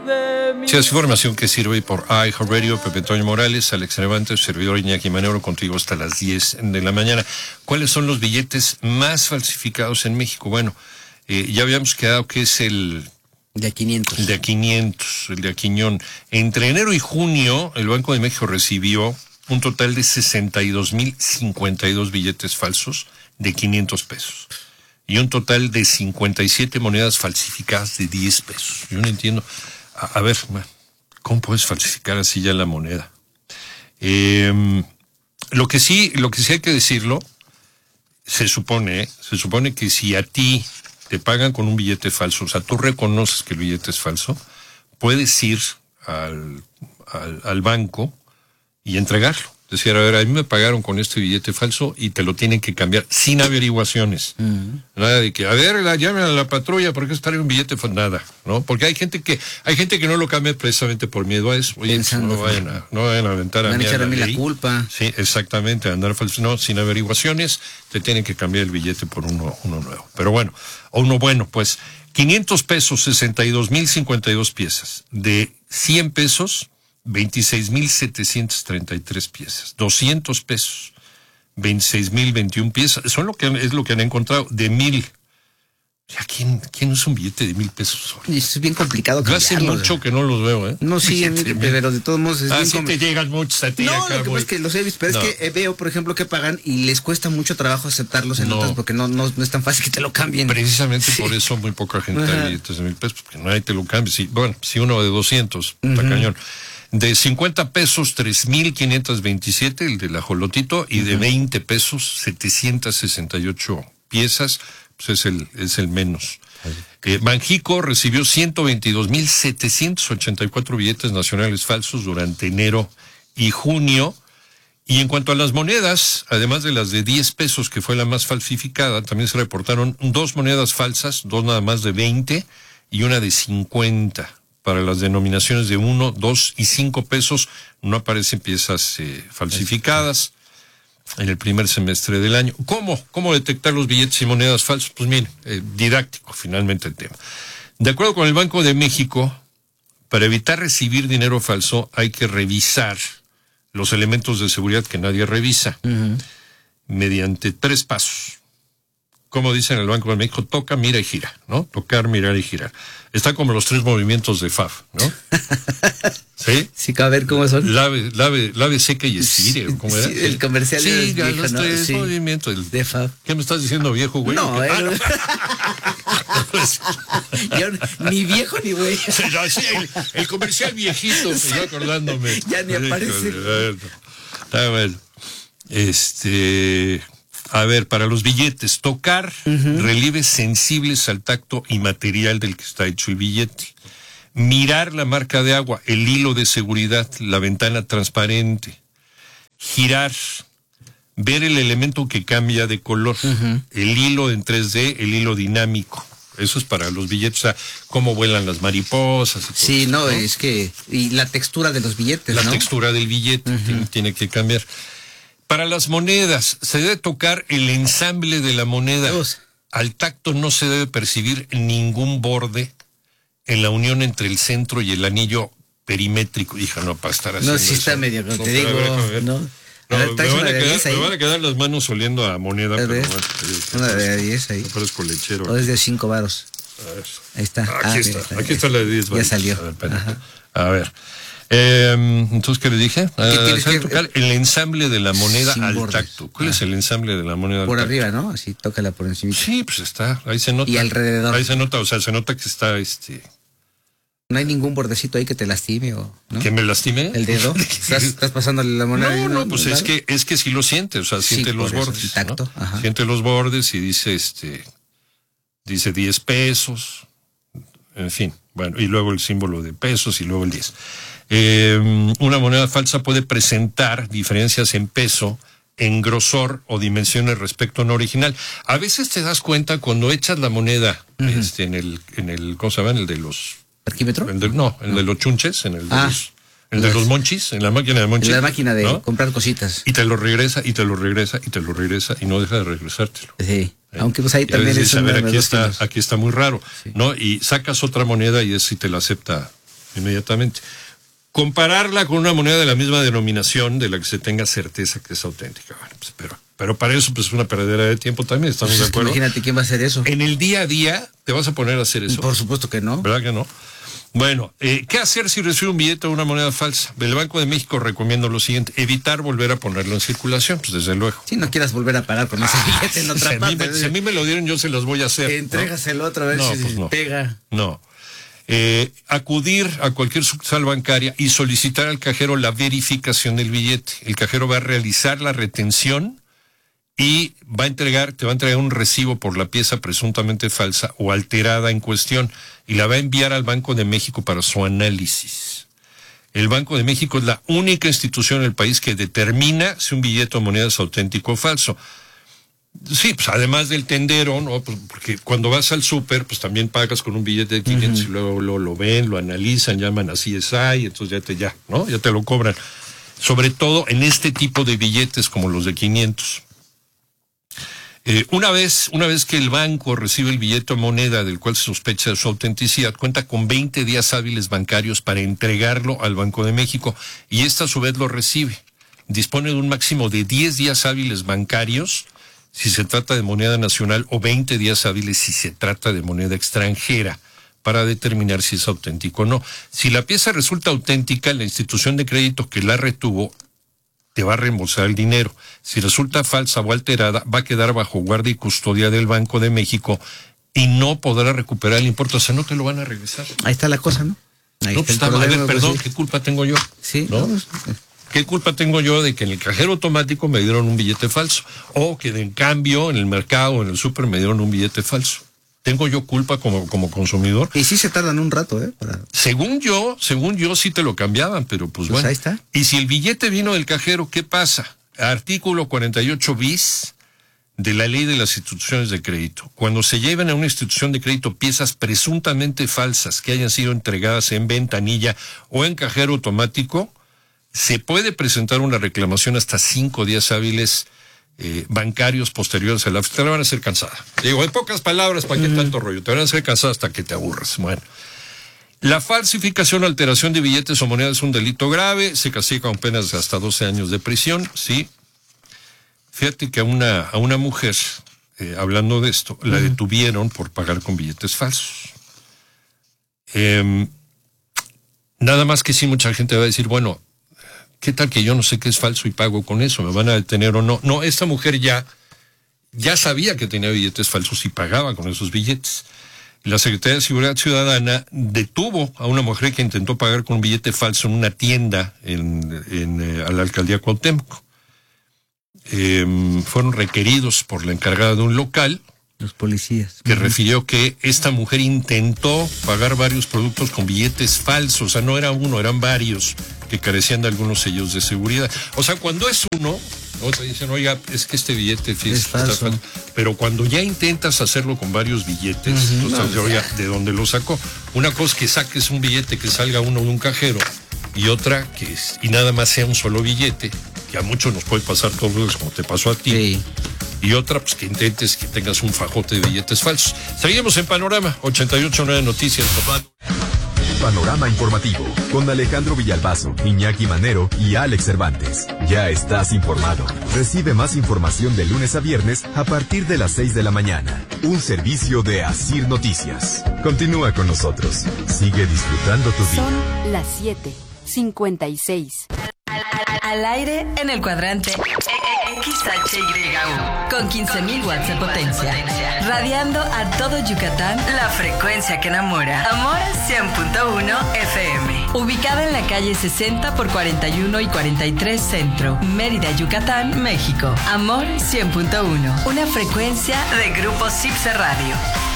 Sí, es información que sirve por iHeartRadio, Pepe Toño Morales, Alex Cervantes, servidor Iñaki Manero, contigo hasta las 10 de la mañana. ¿Cuáles son los billetes más falsificados en México? Bueno, ya habíamos quedado que es el de a 500. El de a 500, el de Aquiñón. Entre enero y junio, el Banco de México recibió un total de 62,052 billetes falsos de 500 pesos. Y un total de 57 monedas falsificadas de 10 pesos. Yo no entiendo. A ver, ¿cómo puedes falsificar así ya la moneda? Lo que sí hay que decirlo, se supone que si a ti te pagan con un billete falso, o sea, tú reconoces que el billete es falso, puedes ir al banco y entregarlo. Es decir, a ver, a mí me pagaron con este billete falso y te lo tienen que cambiar sin averiguaciones. Nada de que, a ver, llamen a la patrulla porque trae un billete falso. Nada, ¿no? Porque hay gente que no lo cambia precisamente por miedo a eso. Oye, no vayan a aventar a mí la culpa. Sí, exactamente, andar falso. No, sin averiguaciones te tienen que cambiar el billete por uno nuevo. Pero bueno, pues 500 pesos, 62,052 piezas. De 100 pesos, 26,733 piezas. 200 pesos, 26,021 piezas. Eso es lo que han encontrado. De 1,000. ¿Quién usa un billete de 1,000 pesos? Es bien complicado cambiarlo. Hace mucho que no los veo, ¿eh? No, sí, pero de todos modos es bien sí te llegan muchos a ti. No, lo que pasa es que los he visto, pero es que veo, por ejemplo, que pagan y les cuesta mucho trabajo aceptarlos en notas porque no es tan fácil que te lo cambien. Precisamente por eso muy poca gente da billetes de 1,000 pesos, porque nadie te lo cambia. Si uno de 200, está cañón. De 50 pesos, 3,527, el del ajolotito, y de 20 pesos, 768 piezas, pues es el menos. Banjico recibió 122,784 billetes nacionales falsos durante enero y junio. Y en cuanto a las monedas, además de las de 10 pesos, que fue la más falsificada, también se reportaron 2 monedas falsas, 2 nada más de 20 y una de 50. Para las denominaciones de 1, 2 y 5 pesos no aparecen piezas falsificadas en el primer semestre del año. ¿Cómo detectar los billetes y monedas falsos? Pues miren, didáctico finalmente el tema. De acuerdo con el Banco de México, para evitar recibir dinero falso hay que revisar los elementos de seguridad que nadie revisa mediante 3 pasos. Como dicen en el Banco de México, toca, mira y gira, ¿no? Tocar, mirar y girar. Está como los 3 movimientos de FAF, ¿no? ¿Sí? Sí, a ver cómo son. Lave, seca y estire, ¿cómo era? Sí, el comercial sí, viejo, los 3 movimientos de FAF. ¿Qué me estás diciendo, viejo, güey? No, yo ni viejo ni güey. Sí, el comercial viejito, yo acordándome. Ya ni aparece. Está bueno. A ver, para los billetes, tocar relieves sensibles al tacto y material del que está hecho el billete. Mirar la marca de agua, el hilo de seguridad, la ventana transparente. Girar, ver el elemento que cambia de color, el hilo en 3D, el hilo dinámico. Eso es para los billetes, o sea, cómo vuelan las mariposas. Sí, ¿no? Es que, y la textura de los billetes, La textura del billete tiene que cambiar. Para las monedas, se debe tocar el ensamble de la moneda. Al tacto no se debe percibir ningún borde en la unión entre el centro y el anillo perimétrico. Hija, no, para estar haciendo no, sí está eso. medio, no, te digo, ¿no? Me van a quedar las manos oliendo a moneda. Pero bueno, una de 10 ahí. No parezco lechero. O es de 5 varos. A ver. Ahí está. Aquí está la de 10 varos. Ya salió. A ver. Entonces, ¿qué le dije? Tienes que tocar el ensamble de la moneda al bordes. tacto. ¿Cuál es el ensamble de la moneda por al tacto? arriba, ¿no? Así, tócala por encima. Sí, pues está, ahí se nota. Y alrededor. Ahí se nota, o sea, se nota que está No hay ningún bordecito ahí que te lastime ¿no? ¿Que me lastime? ¿El dedo? ¿Estás pasándole la moneda? No, pues es que sí lo siente, o sea, siente los bordes. El tacto, ¿no? Siente los bordes y dice 10 pesos, en fin, bueno, y luego el símbolo de pesos y luego el 10. Una moneda falsa puede presentar diferencias en peso, en grosor o dimensiones respecto a una original. A veces te das cuenta cuando echas la moneda en el ¿cómo se llama? En el de los ¿parquímetro? En el de los chunches, en el de los monchis, en la máquina de monchis. En la máquina de comprar cositas. Y te lo regresa, y te lo regresa, y te lo regresa, y no deja de regresártelo. Sí. Aunque pues ahí también es a ver, aquí está muy raro, sí. ¿No? Y sacas otra moneda y es si te la acepta inmediatamente. Compararla con una moneda de la misma denominación de la que se tenga certeza que es auténtica. Bueno, pues, pero para eso pues es una perdedera de tiempo también, ¿estamos de acuerdo? Imagínate quién va a hacer eso. En el día a día, ¿te vas a poner a hacer eso? Por supuesto que no. ¿Verdad que no? Bueno, ¿qué hacer si recibe un billete o una moneda falsa? El Banco de México recomienda lo siguiente: evitar volver a ponerlo en circulación, pues desde luego. Si no quieras volver a pagar con ese billete en otra parte. Si a mí me lo dieron, yo se los voy a hacer. Entrégaselo otra vez si pega. No. Acudir a cualquier sucursal bancaria y solicitar al cajero la verificación del billete. El cajero va a realizar la retención y te va a entregar un recibo por la pieza presuntamente falsa o alterada en cuestión y la va a enviar al Banco de México para su análisis. El Banco de México es la única institución en el país que determina si un billete o moneda es auténtico o falso. Sí, pues además del tendero, ¿no? Pues porque cuando vas al súper, pues también pagas con un billete de 500 y luego lo ven, lo analizan, llaman a CSI, entonces ya te lo cobran. Sobre todo en este tipo de billetes como los de 500. Una vez que el banco recibe el billete o moneda del cual se sospecha de su autenticidad, cuenta con 20 días hábiles bancarios para entregarlo al Banco de México y esta a su vez lo recibe. Dispone de un máximo de 10 días hábiles bancarios si se trata de moneda nacional o 20 días hábiles si se trata de moneda extranjera para determinar si es auténtico o no. Si la pieza resulta auténtica, la institución de crédito que la retuvo te va a reembolsar el dinero. Si resulta falsa o alterada, va a quedar bajo guardia y custodia del Banco de México y no podrá recuperar el importe, o sea, no te lo van a regresar. Ahí está la cosa, ¿no? Ahí no, pues está, a ver, perdón, ¿qué culpa tengo yo? Sí, ¿no? ¿Qué culpa tengo yo de que en el cajero automático me dieron un billete falso? O que en cambio en el mercado, en el súper, me dieron un billete falso. ¿Tengo yo culpa como consumidor? Y sí se tardan un rato, Según yo sí te lo cambiaban, pero pues bueno. Ahí está. Y si el billete vino del cajero, ¿qué pasa? Artículo 48 bis de la Ley de las Instituciones de Crédito. Cuando se lleven a una institución de crédito piezas presuntamente falsas que hayan sido entregadas en ventanilla o en cajero automático, se puede presentar una reclamación hasta 5 días hábiles bancarios posteriores a la fecha. Te la van a hacer cansada. Digo, en pocas palabras, ¿para qué tanto rollo? Te van a hacer cansada hasta que te aburras. Bueno, la falsificación o alteración de billetes o monedas es un delito grave, se castiga con penas de hasta 12 años de prisión, sí. Fíjate que a una mujer, hablando de esto, la detuvieron por pagar con billetes falsos. Nada más que sí, mucha gente va a decir, bueno, ¿qué tal que yo no sé qué es falso y pago con eso? ¿Me van a detener o no? No, esta mujer ya sabía que tenía billetes falsos y pagaba con esos billetes. La Secretaría de Seguridad Ciudadana detuvo a una mujer que intentó pagar con un billete falso en una tienda a la alcaldía Cuauhtémoc. Fueron requeridos por la encargada de un local. Los policías. Que refirió que esta mujer intentó pagar varios productos con billetes falsos. O sea, no era uno, eran varios que carecían de algunos sellos de seguridad. O sea, cuando es uno, ¿no? Te dicen, oiga, es que este billete es falso. Pero cuando ya intentas hacerlo con varios billetes, entonces, oiga, ¿de dónde lo sacó? Una cosa es que saques un billete que salga uno de un cajero y otra y nada más sea un solo billete, que a muchos nos puede pasar todos los como te pasó a ti. Sí. Y otra, pues que intentes que tengas un fajote de billetes falsos. Seguimos en Panorama 88.9 Noticias. Panorama informativo con Alejandro Villalbazo, Iñaki Manero y Alex Cervantes. Ya estás informado. Recibe más información de lunes a viernes a partir de las 6 de la mañana. Un servicio de Asir Noticias. Continúa con nosotros. Sigue disfrutando tu día. Son las 7:56. Al aire en el cuadrante XHYU con 15.000 watts de potencia, radiando a todo Yucatán, la frecuencia que enamora. Amor 100.1 FM, ubicada en la calle 60 por 41 y 43 Centro, Mérida, Yucatán, México. Amor 100.1, una frecuencia de Grupo Zipse Radio.